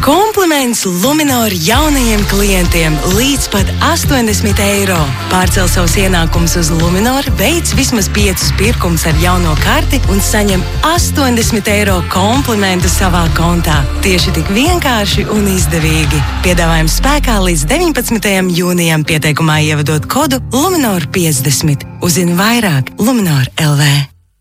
Kompliments Luminor jaunajiem klientiem līdz pat 80 eiro. Pārcel savus ienākumus uz Luminor, veic vismaz 5 pirkumus ar jauno karti un saņem 80 eiro komplimentu savā kontā. Tieši tik vienkārši un izdevīgi. Piedāvājums spēkā līdz 19. jūnijam, pieteikumā ievadot kodu Luminor 50. Uzzini vairāk Luminor LV.